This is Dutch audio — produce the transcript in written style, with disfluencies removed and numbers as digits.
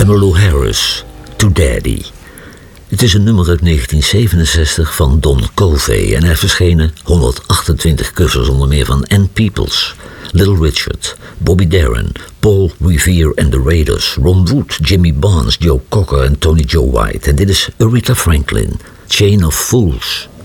Emmylou Harris, To Daddy. Het is een nummer uit 1967 van Don Covey en er verschenen 128 covers onder meer van Ann Peebles, Little Richard, Bobby Darin, Paul Revere and the Raiders, Ron Wood, Jimmy Barnes, Joe Cocker en Tony Joe White. En dit is Aretha Franklin, Chain of Fools.